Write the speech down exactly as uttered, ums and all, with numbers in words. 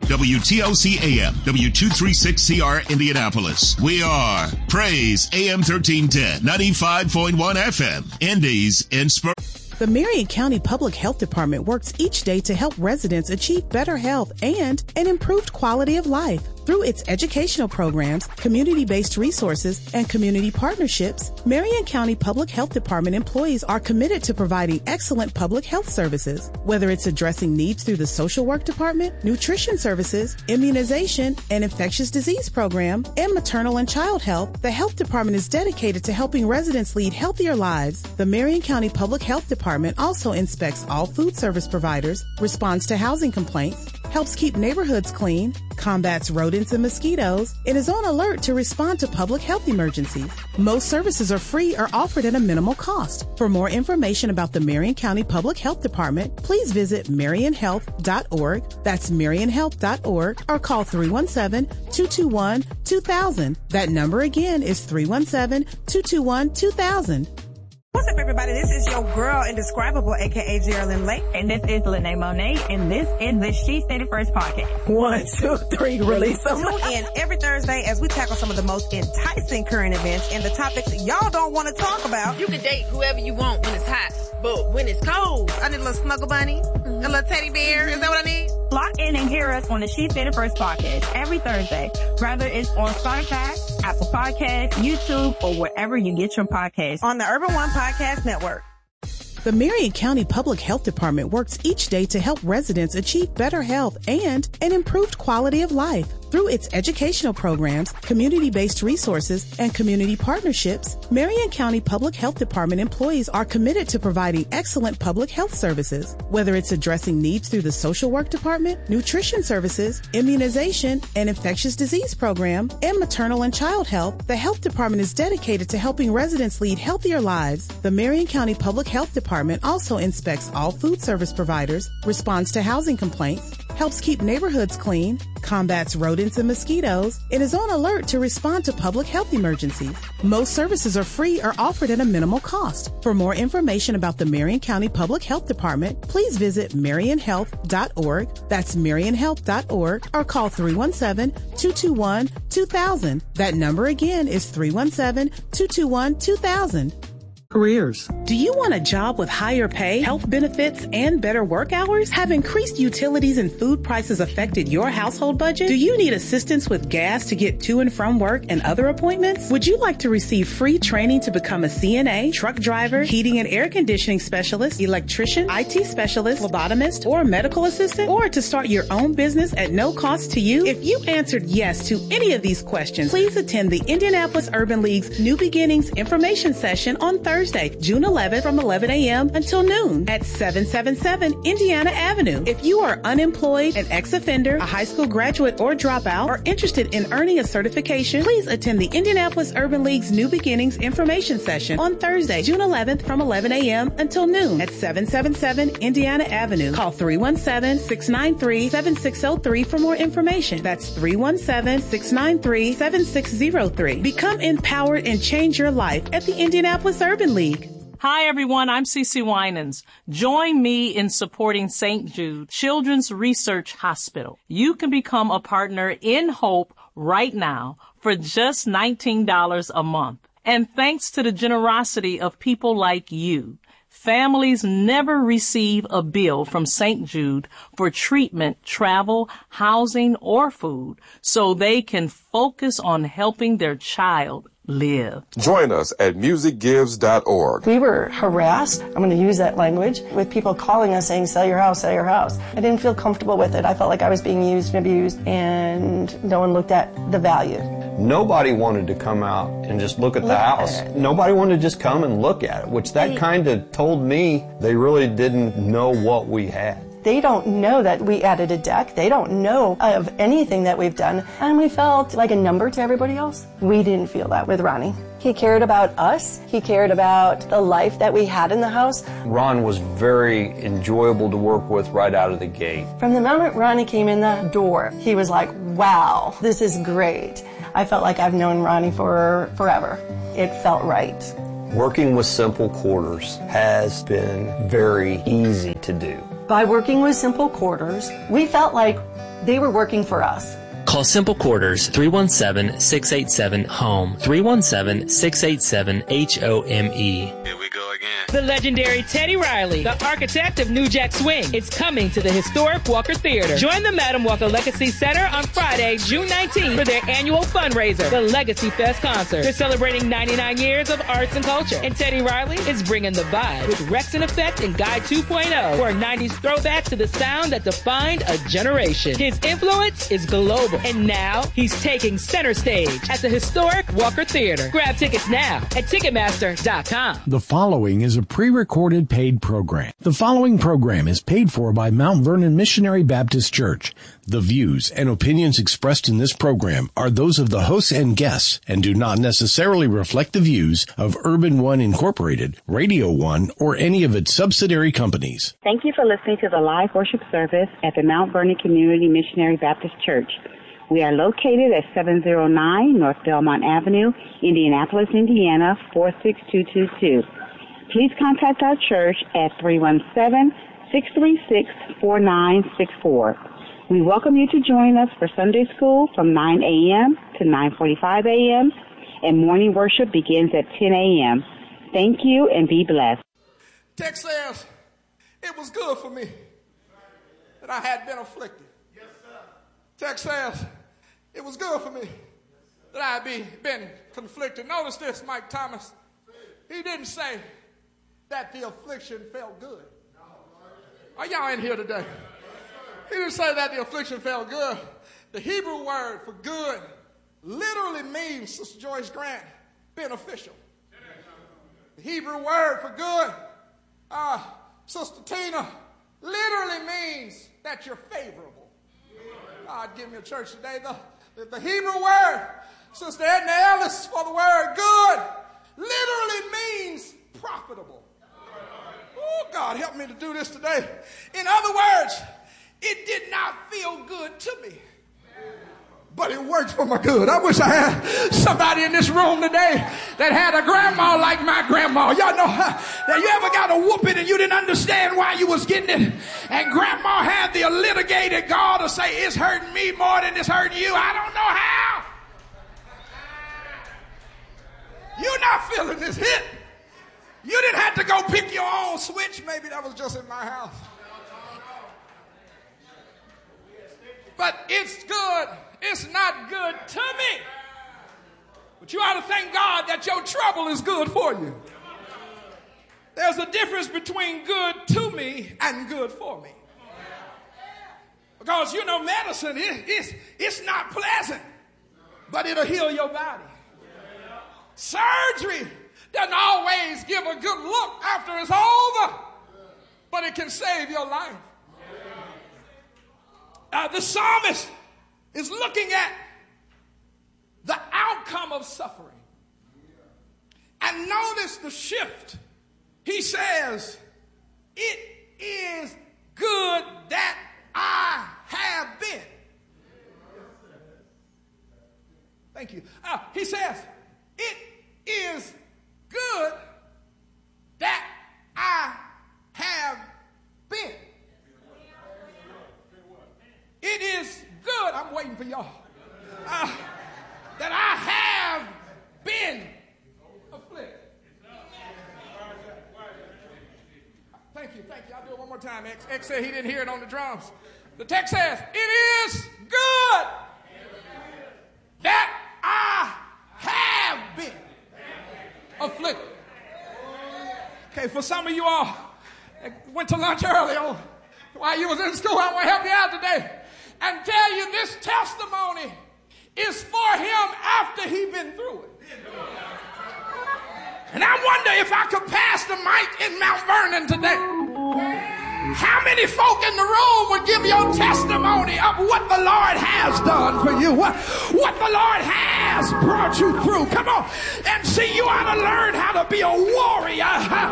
W T O C A M, W two thirty-six C R Indianapolis. We are Praise A M thirteen ten, ninety-five point one F M, Indy's Inspiration. The Marion County Public Health Department works each day to help residents achieve better health and an improved quality of life. Through its educational programs, community-based resources, and community partnerships, Marion County Public Health Department employees are committed to providing excellent public health services. Whether it's addressing needs through the social work department, nutrition services, immunization, and infectious disease program, and maternal and child health, the health department is dedicated to helping residents lead healthier lives. The Marion County Public Health Department also inspects all food service providers, responds to housing complaints, helps keep neighborhoods clean, combats rodents and mosquitoes, and is on alert to respond to public health emergencies. Most services are free or offered at a minimal cost. For more information about the Marion County Public Health Department, please visit marion health dot org. That's marion health dot org, or call three one seven, two two one, two thousand. That number again is three one seven, two two one, two thousand. What's up, everybody? This is your girl, Indescribable, a k a. Geraldine Lake. And this is Lene Monet, and this is the She Said It First podcast. One, two, three, release them. Tune in every Thursday as we tackle some of the most enticing current events and the topics y'all don't want to talk about. You can date whoever you want when it's hot, but when it's cold, I need a little snuggle bunny, mm-hmm. a little teddy bear. Is that what I need? Lock in and hear us on the She Said It First podcast every Thursday, whether it's on Spotify, Apple Podcasts, YouTube, or wherever you get your podcasts. On the Urban One Podcast Network. The Marion County Public Health Department works each day to help residents achieve better health and an improved quality of life. Through its educational programs, community-based resources, and community partnerships, Marion County Public Health Department employees are committed to providing excellent public health services. Whether it's addressing needs through the social work department, nutrition services, immunization, and infectious disease program, and maternal and child health, the health department is dedicated to helping residents lead healthier lives. The Marion County Public Health Department also inspects all food service providers, responds to housing complaints, helps keep neighborhoods clean, combats rodents and mosquitoes, and is on alert to respond to public health emergencies. Most services are free or offered at a minimal cost. For more information about the Marion County Public Health Department, please visit marion health dot org. That's marion health dot org, or call three one seven, two two one, two thousand. That number again is three one seven, two two one, two thousand. Careers. Do you want a job with higher pay, health benefits, and better work hours? Have increased utilities and food prices affected your household budget? Do you need assistance with gas to get to and from work and other appointments? Would you like to receive free training to become a C N A, truck driver, heating and air conditioning specialist, electrician, I T specialist, phlebotomist, or medical assistant? Or to start your own business at no cost to you? If you answered yes to any of these questions, please attend the Indianapolis Urban League's New Beginnings information session on Thursday. Thursday, June eleventh from eleven a.m. until noon at seven seventy-seven Indiana Avenue. If you are unemployed, an ex-offender, a high school graduate or dropout, or interested in earning a certification, please attend the Indianapolis Urban League's New Beginnings information session on Thursday, June eleventh from eleven a.m. until noon at seven seventy-seven Indiana Avenue. Call three one seven, six nine three, seven six zero three for more information. That's three one seven, six nine three, seven six zero three. Become empowered and change your life at the Indianapolis Urban League. Hi, everyone. I'm Cece Winans. Join me in supporting Saint Jude Children's Research Hospital. You can become a partner in Hope right now for just nineteen dollars a month. And thanks to the generosity of people like you, families never receive a bill from Saint Jude for treatment, travel, housing, or food, so they can focus on helping their child live. Join us at music gives dot org. We were harassed, I'm going to use that language, with people calling us saying, sell your house, sell your house. I didn't feel comfortable with it. I felt like I was being used and abused, and no one looked at the value. Nobody wanted to come out and just look at the look house. At Nobody wanted to just come and look at it, which that kind of told me they really didn't know what we had. They don't know that we added a deck. They don't know of anything that we've done. And we felt like a number to everybody else. We didn't feel that with Ronnie. He cared about us. He cared about the life that we had in the house. Ron was very enjoyable to work with right out of the gate. From the moment Ronnie came in the door, he was like, wow, this is great. I felt like I've known Ronnie for forever. It felt right. Working with Simple Quarters has been very easy to do. By working with Simple Quarters, we felt like they were working for us. Call Simple Quarters three one seven, six eight seven, HOME, three one seven, six eight seven, H O M E. Here we go again. The legendary Teddy Riley, the architect of New Jack Swing, is coming to the historic Walker Theater. Join the Madam Walker Legacy Center on Friday, June nineteenth for their annual fundraiser, the Legacy Fest Concert. They're celebrating ninety-nine years of arts and culture, and Teddy Riley is bringing the vibe with Rex in Effect and Guy two point oh for a nineties throwback to the sound that defined a generation. His influence is global, and now he's taking center stage at the historic Walker Theater. Grab tickets now at Ticketmaster dot com. The following is a pre-recorded paid program. The following program is paid for by Mount Vernon Missionary Baptist Church. The views and opinions expressed in this program are those of the hosts and guests and do not necessarily reflect the views of Urban One Incorporated, Radio One, or any of its subsidiary companies. Thank you for listening to the live worship service at the Mount Vernon Community Missionary Baptist Church. We are located at seven oh nine North Belmont Avenue, Indianapolis, Indiana, four six two two two. Please contact our church at three one seven, six three six, four nine six four. We welcome you to join us for Sunday school from nine a.m. to nine forty-five a.m. and morning worship begins at ten a.m. Thank you and be blessed. Text says, it was good for me that I had been afflicted. Yes, sir. Text says, it was good for me that I had be, been conflicted. Notice this, Mike Thomas. He didn't say that the affliction felt good. Are y'all in here today? He didn't say that the affliction felt good. The Hebrew word for good literally means, Sister Joyce Grant, beneficial. The Hebrew word for good, uh, Sister Tina, literally means that you're favorable. God, give me a church today. The, the, the Hebrew word, Sister Edna Ellis, for the word good, literally means profitable. Oh, God, help me to do this today. In other words, it did not feel good to me, but it worked for my good. I wish I had somebody in this room today that had a grandma like my grandma. Y'all know that you ever got a whooping and you didn't understand why you was getting it, and grandma had the litigated gall to say, it's hurting me more than it's hurting you. I don't know how. You're not feeling this hit. You didn't have to go pick your own switch. Maybe that was just in my house. But it's good. It's not good to me. But you ought to thank God that your trouble is good for you. There's a difference between good to me and good for me. Because, you know, medicine, it, it's, it's not pleasant, but it'll heal your body. Surgery doesn't always give a good look after it's over, but it can save your life. Uh, the psalmist is looking at the outcome of suffering. And notice the shift. He says, it is good that I have been. Thank you. Uh, he says, it is good that I have been. It is good, I'm waiting for y'all, uh, that I have been afflicted. Thank you, thank you. I'll do it one more time. X, X said he didn't hear it on the drums. The text says, it is good that I have been afflicted. Okay, for some of you all that went to lunch early on while you was in school, I want to help you out today and tell you this testimony is for him after he been through it. And I wonder if I could pass the mic in Mount Vernon today. How many folk in the room would give your testimony of what the Lord has done for you, what, what the Lord has brought you through? Come on and see, you ought to learn how to be a warrior